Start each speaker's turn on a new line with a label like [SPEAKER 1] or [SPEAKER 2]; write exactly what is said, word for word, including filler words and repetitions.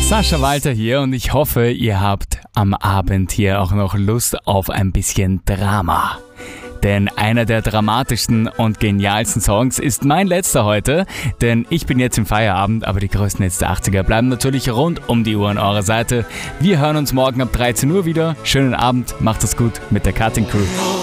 [SPEAKER 1] Sascha Walter hier und ich hoffe, ihr habt am Abend hier auch noch Lust auf ein bisschen Drama. Denn einer der dramatischsten und genialsten Songs ist mein letzter heute, denn ich bin jetzt im Feierabend, aber die größten Hits der achtziger bleiben natürlich rund um die Uhr an eurer Seite. Wir hören uns morgen ab dreizehn Uhr wieder. Schönen Abend, macht es gut mit der Cutting Crew.